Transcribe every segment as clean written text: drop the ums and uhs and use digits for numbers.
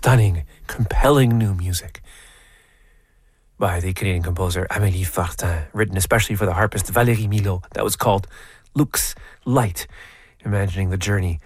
stunning, compelling new music by the Canadian composer Amélie Fortin, written especially for the harpist Valérie Milhaud. That was called Lux Light, imagining the journey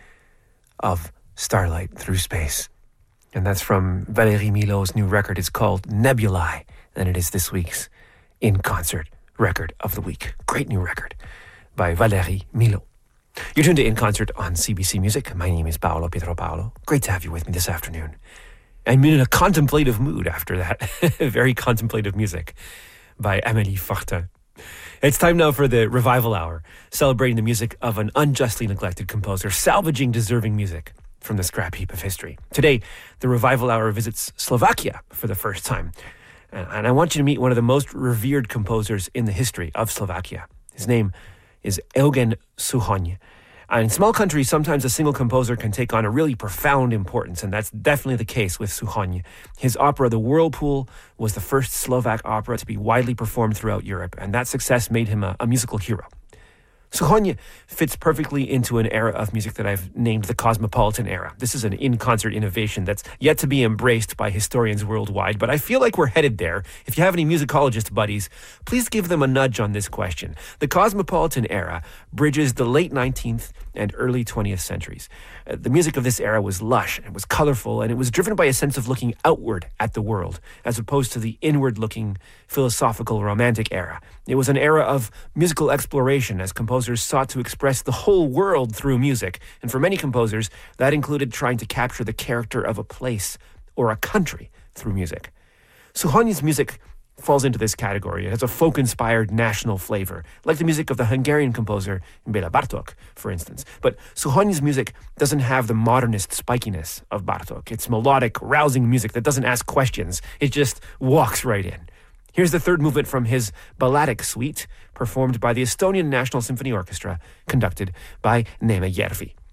of starlight through space. And that's from Valérie Milhaud's new record. It's called Nebulae, and it is this week's In Concert Record of the Week. Great new record by Valérie Milhaud. You're tuned to In Concert on CBC Music. My name is Paolo Pietro Paolo. Great to have you with me this afternoon. I'm in a contemplative mood after that. Very contemplative music by Amélie Fortin. It's time now for the Revival Hour, celebrating the music of an unjustly neglected composer, salvaging deserving music from the scrap heap of history. Today, the Revival Hour visits Slovakia for the first time. And I want you to meet one of the most revered composers in the history of Slovakia. His name is Eugen Suchon. In small countries, sometimes a single composer can take on a really profound importance, and that's definitely the case with Suchon. His opera, The Whirlpool, was the first Slovak opera to be widely performed throughout Europe, and that success made him a musical hero. Suchon fits perfectly into an era of music that I've named the Cosmopolitan era. This is an in-concert innovation that's yet to be embraced by historians worldwide, but I feel like we're headed there. If you have any musicologist buddies, please give them a nudge on this question. The Cosmopolitan era bridges the late 19th and early 20th centuries. The music of this era was lush, and was colorful, and it was driven by a sense of looking outward at the world, as opposed to the inward-looking, philosophical, romantic era. It was an era of musical exploration, as composers sought to express the whole world through music. And for many composers, that included trying to capture the character of a place or a country through music. Suchon's music falls into this category. It has a folk-inspired national flavor, like the music of the Hungarian composer Béla Bartók, for instance. But Suchon's music doesn't have the modernist spikiness of Bartók. It's melodic, rousing music that doesn't ask questions. It just walks right in. Here's the third movement from his Balladic Suite, performed by the Estonian National Symphony Orchestra, conducted by Neeme Järvi.